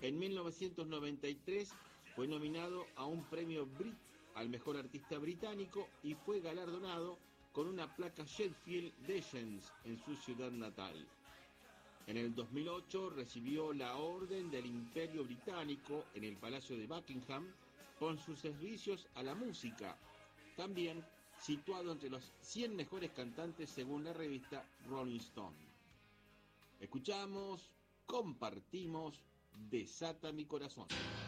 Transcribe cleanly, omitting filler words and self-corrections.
En 1993 fue nominado a un premio Brit al mejor artista británico y fue galardonado con una placa Sheffield Legends en su ciudad natal. En el 2008 recibió la Orden del Imperio Británico en el Palacio de Buckingham por sus servicios a la música, también situado entre los 100 mejores cantantes según la revista Rolling Stone. Escuchamos, compartimos, Desata mi corazón.